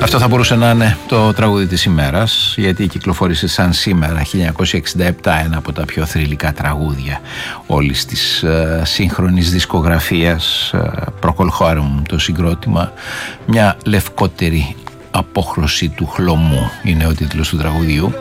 Αυτό θα μπορούσε να είναι το τραγούδι της ημέρας, γιατί κυκλοφόρησε σαν σήμερα 1967 ένα από τα πιο θρυλικά τραγούδια όλης της σύγχρονης δισκογραφίας. Procol Harum το συγκρότημα, μια λευκότερη απόχρωση του χλωμού είναι ο τίτλος του τραγουδιού.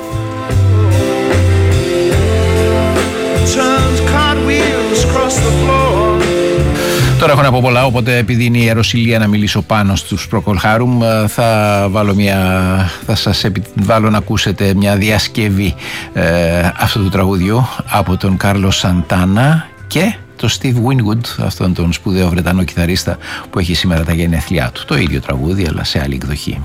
Τώρα έχω να πω πολλά, οπότε επειδή είναι η ιεροσυλία να μιλήσω πάνω στους Procol Harum, θα σας βάλω να ακούσετε μια διασκευή αυτού του τραγουδιού από τον Κάρλος Σαντάνα και τον Steve Winwood, αυτόν τον σπουδαίο Βρετανό κιθαρίστα που έχει σήμερα τα γενέθλιά του. Το ίδιο τραγούδι αλλά σε άλλη εκδοχή.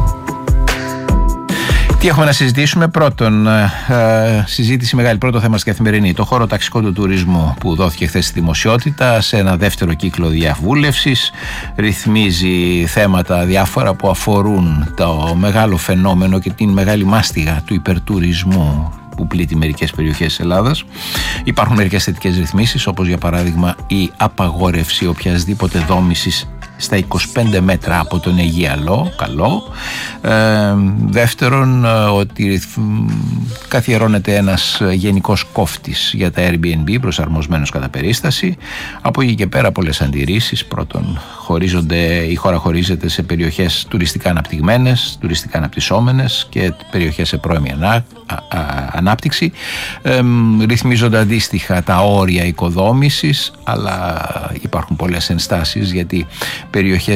Τι έχουμε να συζητήσουμε? Πρώτον, συζήτηση μεγάλη, πρώτο θέμα στην Καθημερινή, το χώρο ταξικό του τουρισμού που δόθηκε χθες στη δημοσιότητα σε ένα δεύτερο κύκλο διαβούλευσης. Ρυθμίζει θέματα διάφορα που αφορούν το μεγάλο φαινόμενο και την μεγάλη μάστιγα του υπερτουρισμού που πλήττει μερικές περιοχές της Ελλάδας. Υπάρχουν μερικές θετικές ρυθμίσεις, όπως για παράδειγμα η απαγόρευση οποιασδήποτε δόμησης στα 25 μέτρα από τον Αιγιαλό, καλό. Δεύτερον, ότι καθιερώνεται ένας γενικός κόφτης για τα Airbnb προσαρμοσμένος κατά περίσταση. Από εκεί και πέρα πολλές αντιρρήσεις. Πρώτον, η χώρα χωρίζεται σε περιοχές τουριστικά αναπτυγμένες, τουριστικά αναπτυσσόμενες και περιοχές σε πρώιμη ανάπτυξη. Ρυθμίζονται αντίστοιχα τα όρια οικοδόμησης, αλλά υπάρχουν πολλές ενστάσεις γιατί περιοχές